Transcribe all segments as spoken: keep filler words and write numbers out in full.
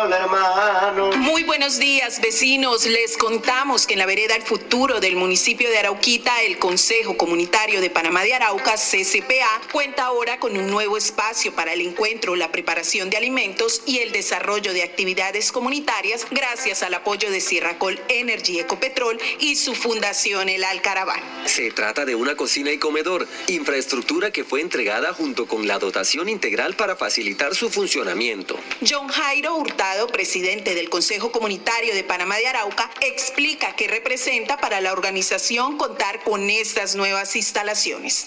sol, hermano. Muy buenos días, vecinos. Les contamos que en la vereda El Futuro del municipio de Arauquita, el Consejo Comunitario de Panamá de Arauca, C C P A, cuenta ahora con un nuevo espacio para el encuentro, la preparación de alimentos y el desarrollo de actividades comunitarias gracias al apoyo de Sierracol Energy Ecopetrol y su fundación El Alcaraván. Se trata de una cocina y comedor, infraestructura que fue entregada junto con la dotación integral para facilitar su funcionamiento. John Jairo Hurtado, presidente del Consejo Comunitario de Panamá de Arauca, explica qué representa para la organización contar con estas nuevas instalaciones.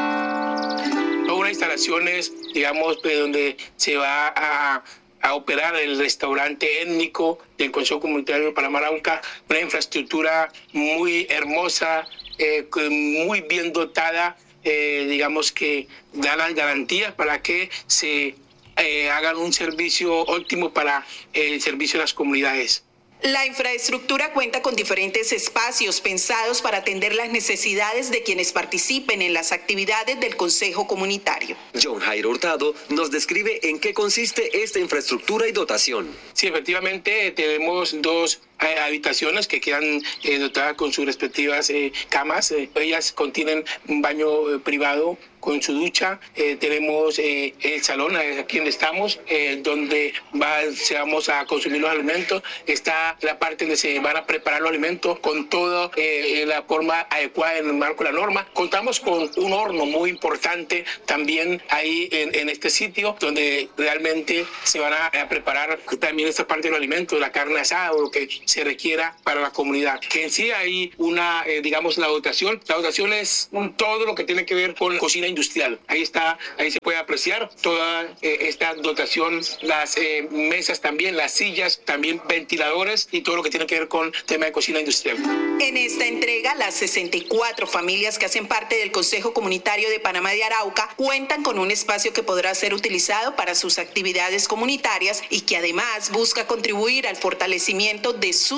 Unas instalaciones, digamos, de donde se va a, a operar el restaurante étnico del Consejo Comunitario de Panamá de Arauca, una infraestructura muy hermosa, eh, muy bien dotada, eh, digamos que da las garantías para que se eh, hagan un servicio óptimo para el servicio de las comunidades. La infraestructura cuenta con diferentes espacios pensados para atender las necesidades de quienes participen en las actividades del Consejo Comunitario. John Jairo Hurtado nos describe en qué consiste esta infraestructura y dotación. Sí, efectivamente tenemos dos eh, habitaciones que quedan eh, dotadas con sus respectivas eh, camas. Eh, ellas contienen un baño eh, privado con su ducha. Eh, tenemos eh, el salón, aquí donde estamos, eh, donde va, se vamos a consumir los alimentos. Está la parte donde se van a preparar los alimentos con toda eh, la forma adecuada en el marco de la norma. Contamos con un horno muy importante también ahí en, en este sitio, donde realmente se van a, a preparar también esta parte de los alimentos, la carne asada o lo que se requiera para la comunidad. Que en sí hay una, eh, digamos, la dotación. La dotación es un, todo lo que tiene que ver con cocina industrial. Ahí está, ahí se puede apreciar toda eh, esta dotación, las eh, mesas también, las sillas, también ventiladores y todo lo que tiene que ver con tema de cocina industrial. En esta entrega, las sesenta y cuatro familias que hacen parte del Consejo Comunitario de Panamá de Arauca cuentan con un espacio que podrá ser utilizado para sus actividades comunitarias y que además busca contribuir al fortalecimiento de sus